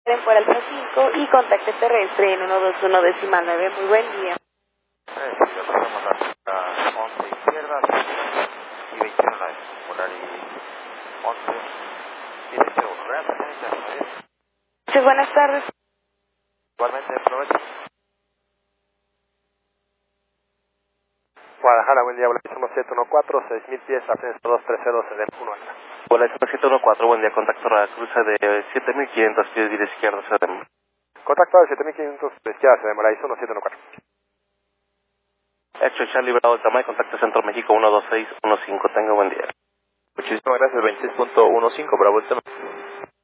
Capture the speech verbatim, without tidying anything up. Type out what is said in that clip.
temporal cinco y contacto terrestre en uno dos uno decimal nueve. Muy buen día. Eh, sí, lo pasamos a la once izquierda y veintiuno la temporal y once y veintiuno. Gracias, señorita. Sí, buenas tardes. Igualmente, aprovecho. Guadalajara, buen día, Volaris uno siete uno cuatro, seis mil pies, ascenso dos tres cero, C D uno alta. Volaris uno siete uno cuatro, buen día, contacto radio cruce de siete mil quinientos pies, de izquierda, C D M. Contacto de siete mil quinientos de izquierda, C D M, Volaris uno siete uno cuatro. Hecho, Charlie Bravo, el Tamay, contacto Centro México uno dos seis uno cinco, tenga buen día. Muchísimas gracias, veintiséis punto quince, Bravo el tema.